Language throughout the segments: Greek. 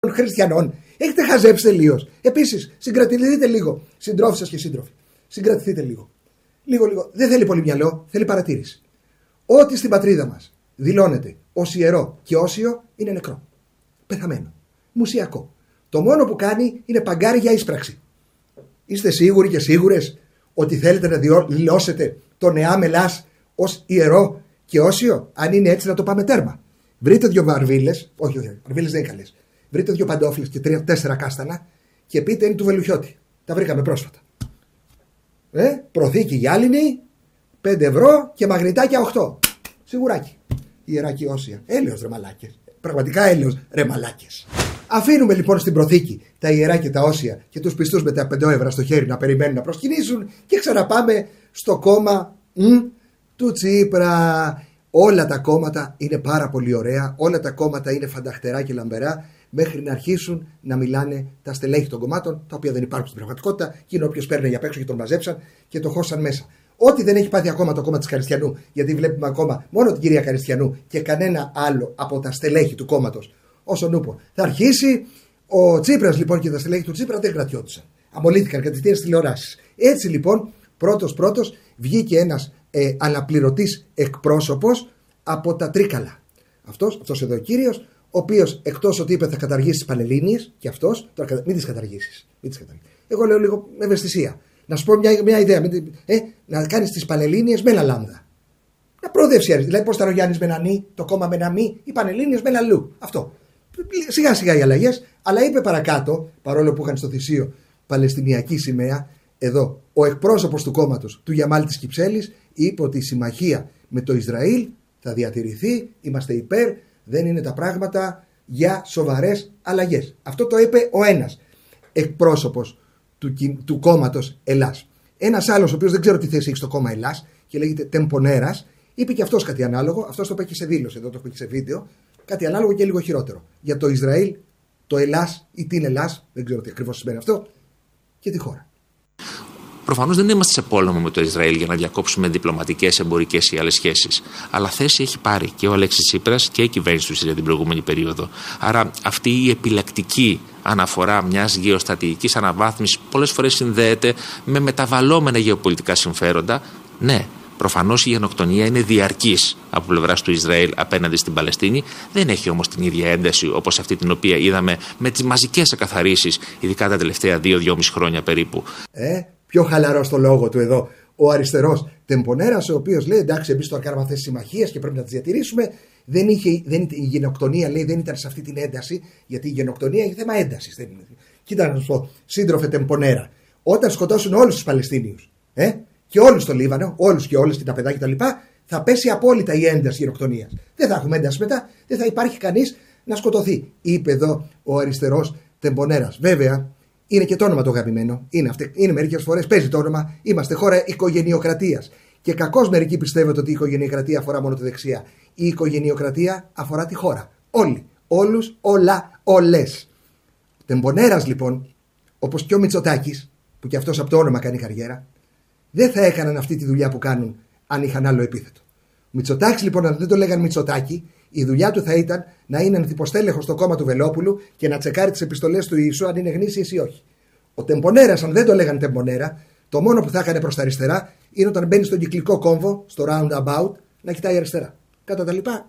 χριστιανών. Έχετε χαζέψει τελείως. Επίσης, συγκρατηθείτε λίγο. Συντρόφοι σας και σύντροφοι. Συγκρατηθείτε λίγο. Λίγο. Δεν θέλει πολύ μυαλό, θέλει παρατήρηση. Ό,τι στην πατρίδα μας δηλώνεται ως ιερό και όσιο είναι νεκρό. Πεθαμένο. Μουσιακό. Το μόνο που κάνει είναι παγκάρι για ίσπραξη. Είστε σίγουροι και σίγουρες ότι θέλετε να δηλώσετε το Νεάμ Ελλάς ως ιερό και όσιο? Αν είναι έτσι, να το πάμε τέρμα. Βρείτε 2 βαρβίλες, όχι, βαρβίλες δεν είναι καλές. Βρείτε 2 παντόφλες και 3-4 κάστανα και πείτε είναι του Βελουχιώτη. Τα βρήκαμε πρόσφατα. Προθήκη γυάλινη, 5 ευρώ και μαγνητάκια 8. Σιγουράκι. Ιερά και όσια. Έλεος ρε μαλάκες. Πραγματικά έλεος ρε μαλάκες. Αφήνουμε λοιπόν στην προθήκη τα ιερά και τα όσια και τους πιστούς με τα 5 ευρώ στο χέρι να περιμένουν να προσκυνήσουν και ξαναπάμε στο κόμμα του Τσίπρα. Όλα τα κόμματα είναι πάρα πολύ ωραία, όλα τα κόμματα είναι φανταχτερά και λαμπερά μέχρι να αρχίσουν να μιλάνε τα στελέχη των κομμάτων, τα οποία δεν υπάρχουν στην πραγματικότητα και είναι όποιος παίρνει για απ' έξω και τον μαζέψαν και το χώσαν μέσα. Ό,τι δεν έχει πάθει ακόμα το κόμμα της Καριστιανού, γιατί βλέπουμε ακόμα μόνο την κυρία Καριστιανού και κανένα άλλο από τα στελέχη του κόμματος, όσον ούπο. Θα αρχίσει ο Τσίπρας λοιπόν και τα στελέχη του Τσίπρα δεν κρατιόντουσαν. Αμολύθηκαν κατευθείαν στις τηλεοράσεις. Έτσι λοιπόν, πρώτος βγήκε ένας αναπληρωτής εκπρόσωπος από τα Τρίκαλα. Αυτός εδώ ο κύριος, ο οποίος εκτός ότι είπε θα καταργήσει τις Πανελλήνιες, και αυτός, τώρα μην τις καταργήσεις. Εγώ λέω λίγο με ευαισθησία. Να σου πω μια ιδέα. Να κάνεις τις Πανελλήνιες με ένα λάμδα. Να προοδεύσει. Δηλαδή πώς θα ο Γιάννης Μενανή, το κόμμα Μεναμή, οι Πανελλήνιες με ένα λου. Αυτό. Σιγά σιγά οι αλλαγές, αλλά είπε παρακάτω, παρόλο που είχαν στο θυσίο Παλαιστινιακή σημαία, εδώ ο εκπρόσωπος του κόμματος του Γιαμάλ της Κυψέλης είπε ότι η συμμαχία με το Ισραήλ θα διατηρηθεί, είμαστε υπέρ, δεν είναι τα πράγματα για σοβαρές αλλαγές. Αυτό το είπε ο ένας εκπρόσωπος του κόμματος Ελλάς. Ένας άλλος, ο οποίος δεν ξέρω τι θέση έχει στο κόμμα Ελλάς και λέγεται Τεμπονέρας, είπε και αυτός κάτι ανάλογο. Αυτός το είπε και σε δήλωση, εδώ το είπε και σε βίντεο. Κάτι ανάλογο και λίγο χειρότερο. Για το Ισραήλ, το Ελλάς ή την Ελλάς, δεν ξέρω τι ακριβώς σημαίνει αυτό, και τη χώρα. Προφανώς δεν είμαστε σε πόλεμο με το Ισραήλ για να διακόψουμε διπλωματικές, εμπορικές ή άλλες σχέσεις. Αλλά θέση έχει πάρει και ο Αλέξης Τσίπρας και η κυβέρνηση του ΣΥΡΙΖΑ την προηγούμενη περίοδο. Άρα αυτή η επιλεκτική αναφορά μιας γεωστρατηγικής αναβάθμισης πολλές φορές συνδέεται με μεταβαλλόμενα γεωπολιτικά συμφέροντα. Ναι. Προφανώς η γενοκτονία είναι διαρκής από πλευράς του Ισραήλ απέναντι στην Παλαιστίνη. Δεν έχει όμως την ίδια ένταση όπως αυτή την οποία είδαμε με τις μαζικές εκαθαρίσεις, ειδικά τα τελευταία 2-2,5 χρόνια περίπου. Πιο χαλαρό στο λόγο του εδώ ο αριστερός Τεμπονέρας, ο οποίος λέει εντάξει, εμείς τώρα κάναμε αυτές τις συμμαχίες και πρέπει να τις διατηρήσουμε. Η γενοκτονία λέει δεν ήταν σε αυτή την ένταση, γιατί η γενοκτονία έχει θέμα έντασης. Κοίτα να σου πω, σύντροφε Τεμπονέρα, όταν σκοτώσουν όλους τους Παλαιστίνιους, και όλους στο Λίβανο, όλους και όλες και τα παιδάκια κτλ., θα πέσει απόλυτα η ένταση γενοκτονίας. Δεν θα έχουμε ένταση μετά, δεν θα υπάρχει κανείς να σκοτωθεί. Είπε εδώ ο αριστερός Τεμπονέρας. Βέβαια, είναι και το όνομα το αγαπημένο. Είναι μερικές φορές παίζει το όνομα. Είμαστε χώρα οικογενειοκρατίας. Και κακώς μερικοί πιστεύετε ότι η οικογενειοκρατία αφορά μόνο τη δεξιά. Η οικογενειοκρατία αφορά τη χώρα. Όλοι. Όλους, όλα, όλες. Τεμπονέρας λοιπόν, όπως και ο Μητσοτάκης, που και αυτός από το όνομα κάνει καριέρα, δεν θα έκαναν αυτή τη δουλειά που κάνουν αν είχαν άλλο επίθετο. Ο Μητσοτάκης λοιπόν, αν δεν το λέγανε Μητσοτάκη, η δουλειά του θα ήταν να είναι ανθυποστέλεχος στο κόμμα του Βελόπουλου και να τσεκάρει τις επιστολές του Ιησού αν είναι γνήσιες ή όχι. Ο Τεμπονέρας, αν δεν το λέγανε Τεμπονέρα, το μόνο που θα έκανε προς τα αριστερά είναι όταν μπαίνει στον κυκλικό κόμβο, στο roundabout, να κοιτάει αριστερά. Κατά τα λοιπά,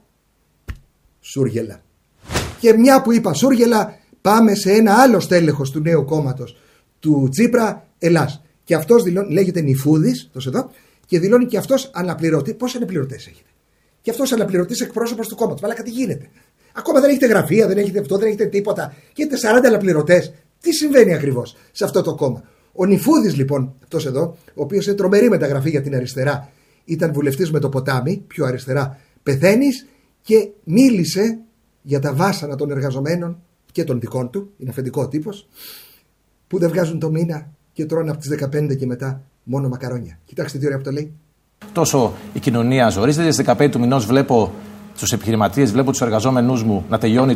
σούργελα. Και μια που είπα σούργελα, πάμε σε ένα άλλο στέλεχος του νέου κόμματος του Τσίπρα, Ελλάς. Και αυτός λέγεται Νιφούδης, εδώ, και δηλώνει και αυτός αναπληρωτή. Πόσοι αναπληρωτές έχετε? Και αυτός αναπληρωτής εκπρόσωπος του κόμματος. Μαλάκα, τι γίνεται? Ακόμα δεν έχετε γραφεία, δεν έχετε αυτό, δεν έχετε τίποτα. Και έχετε 40 αναπληρωτές. Τι συμβαίνει ακριβώς σε αυτό το κόμμα? Ο Νιφούδης λοιπόν, αυτός εδώ, ο οποίος είναι τρομερή μεταγραφή για την αριστερά, ήταν βουλευτής με το ποτάμι, πιο αριστερά πεθαίνεις, και μίλησε για τα βάσανα των εργαζομένων και των δικών του, είναι αφεντικό τύπος, που δεν βγάζουν το μήνα και τρώνε από τις 15 και μετά μόνο μακαρόνια. Κοιτάξτε τι ωραία που το λέει. Τόσο η κοινωνία ζορίζεται. Στις 15 του μηνός βλέπω τους επιχειρηματίες, βλέπω τους εργαζόμενους μου να τελειώνει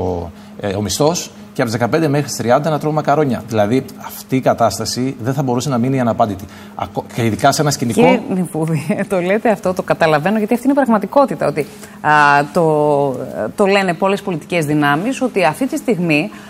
ο μισθός και από τις 15 μέχρι τις 30 να τρώω μακαρόνια. Δηλαδή αυτή η κατάσταση δεν θα μπορούσε να μείνει αναπάντητη. Και ειδικά σε ένα σκηνικό. Κύριε Νιφούδη, το λέτε αυτό, το καταλαβαίνω, γιατί αυτή είναι η πραγματικότητα. Ότι το λένε πολλές πολιτικές δυνάμεις, ότι αυτή τη στιγμή